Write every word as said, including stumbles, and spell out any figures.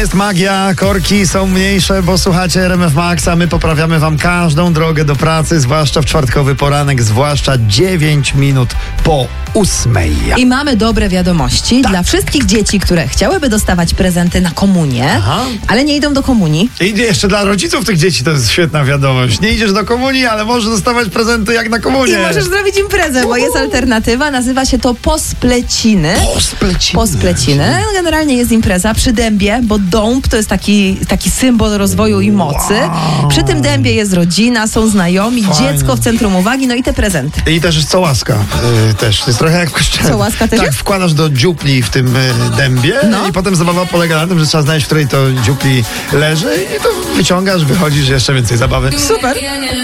jest magia, korki są mniejsze, bo słuchacie R M F Max, a my poprawiamy wam każdą drogę do pracy, zwłaszcza w czwartkowy poranek, zwłaszcza dziewięć minut po ósmej. I mamy dobre wiadomości Tak. dla wszystkich dzieci, które chciałyby dostawać prezenty na komunię, Aha. ale nie idą do komunii. I jeszcze dla rodziców tych dzieci to jest świetna wiadomość. Nie idziesz do komunii, ale możesz dostawać prezenty jak na komunię. I możesz zrobić imprezę, bo jest alternatywa, nazywa się to Pospleciny. Pospleciny. Pospleciny. Generalnie jest impreza przy dębie, bo dąb to jest taki, taki symbol rozwoju i mocy. Wow. Przy tym dębie jest rodzina, są znajomi, Fajnie. dziecko w centrum uwagi, no i te prezenty. I też jest cołaska. Yy, też. To jest trochę jak w kościele. Cołaska też Tak, jest? wkładasz do dziupli w tym y, dębie No. i potem zabawa polega na tym, że trzeba znaleźć, w której to dziupli leży i to wyciągasz, wychodzisz, jeszcze więcej zabawy. Super.